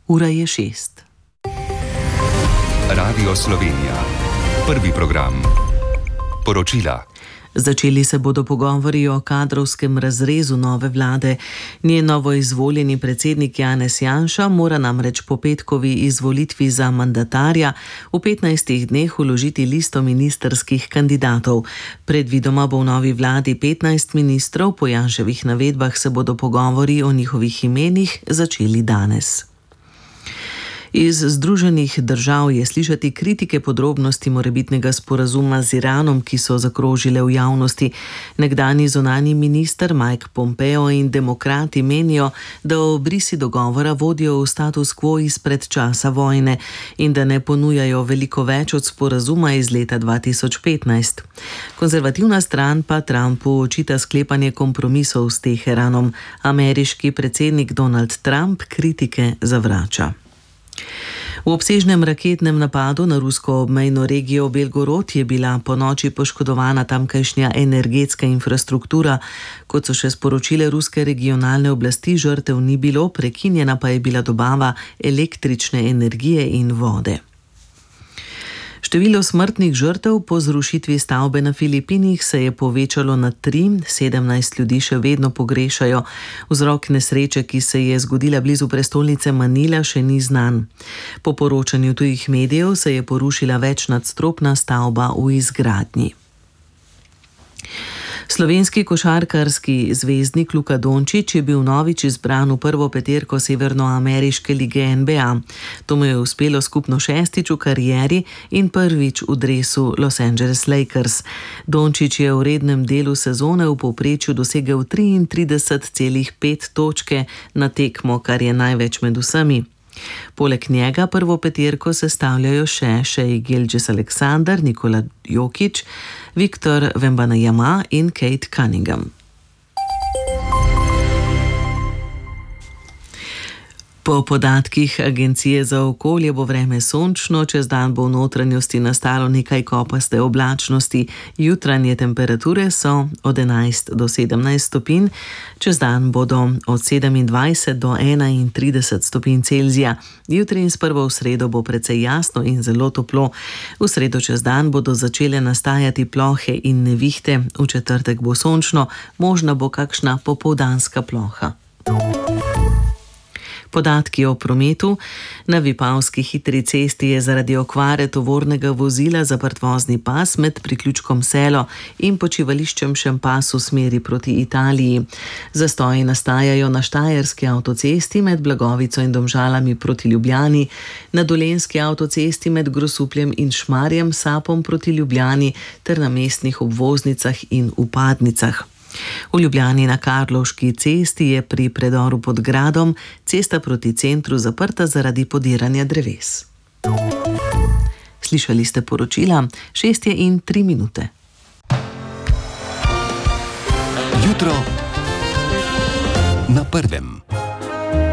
Ura je 6. Radio Slovenija. Prvi program. Poročila. Začeli se bodo pogovori o kadrovskem razrezu nove vlade. Njen novoizvoljeni predsednik Janez Janša mora namreč po petkovi izvolitvi za mandatarja v 15 dneh vložiti listo ministrskih kandidatov. Predvidoma bo v novi vladi 15 ministrov, po Janševih navedbah se bodo pogovori o njihovih imenih začeli danes. Iz Združenih držav je slišati kritike podrobnosti morebitnega sporazuma z Iranom, ki so zakrožile v javnosti. Nekdanji zunanji minister Mike Pompeo in demokrati menijo, da obrisi dogovora vodijo v status quo izpred časa vojne in da ne ponujajo veliko več od sporazuma iz leta 2015. Konzervativna stran pa Trumpu očita sklepanje kompromisov s Teheranom. Ameriški predsednik Donald Trump kritike zavrača. V obsežnem raketnem napadu na rusko obmejno regijo Belgorod je bila ponoči poškodovana tamkajšnja energetska infrastruktura. Kot so še sporočile ruske regionalne oblasti, žrtev ni bilo, prekinjena pa je bila dobava električne energije in vode. Število smrtnih žrtev po zrušitvi stavbe na Filipinih se je povečalo na 3, 17 ljudi še vedno pogrešajo. Vzrok nesreče, ki se je zgodila blizu prestolnice Manila, še ni znan. Po poročanju tujih medijev se je porušila večnadstropna stavba v izgradnji. Slovenski košarkarski zvezdnik Luka Dončić je bil vnovič izbran v prvo peterko severnoameriške lige NBA. To mu je uspelo skupno 6. v karieri in prvič v dresu Los Angeles Lakers. Dončić je v rednem delu sezone v povprečju dosegel 33,5 točke na tekmo, kar je največ med vsemi. Poleg njega prvo peterko sestavljajo še Shai Gilgeous-Alexander, Nikola Jokić, Victor Wembanyama in Cade Cunningham. Po podatkih Agencije za okolje bo vreme sončno, čez dan bo v notranjosti nastalo nekaj kopaste oblačnosti. Jutranje temperature so od 11 do 17 stopinj, čez dan bodo od 27 do 31 stopinj Celzija. Jutri in s prvo v sredo bo precej jasno in zelo toplo. V sredo čez dan bodo začele nastajati plohe in nevihte. V četrtek bo sončno, možna bo kakšna popoldanska ploha. Podatki o prometu. Na Vipavski hitri cesti je zaradi okvare tovornega vozila zaprt vozni pas med priključkom Selo in počivališčem Šempas v smeri proti Italiji. Zastoji nastajajo na Štajerski avtocesti med Blagovico in Domžalami proti Ljubljani, na Dolenjski avtocesti med Grosupljem in Šmarjem Sapom proti Ljubljani ter na mestnih obvoznicah in vpadnicah. V Ljubljani na Karlovški cesti je pri predoru pod gradom cesta proti centru zaprta zaradi podiranja dreves. Slišali ste poročila, 6:03. Jutro na prvem.